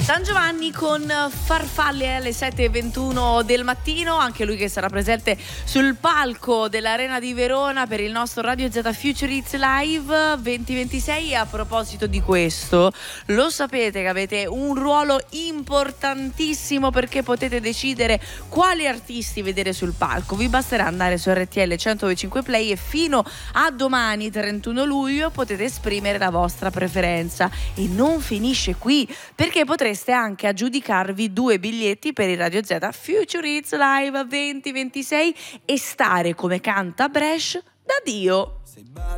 San Giovanni con Farfalle alle 7:21 del mattino, anche lui che sarà presente sul palco dell'Arena di Verona per il nostro Radio Z Future Hits Live 2026. E a proposito di questo, lo sapete che avete un ruolo importantissimo perché potete decidere quali artisti vedere sul palco. Vi basterà andare su RTL 105 Play e fino a domani 31 luglio potete esprimere la vostra preferenza. E non finisce qui, perché potreste anche aggiudicarvi 2 biglietti per il Radio Z Future Hits Live 2026 e stare come canta Bresh da Dio.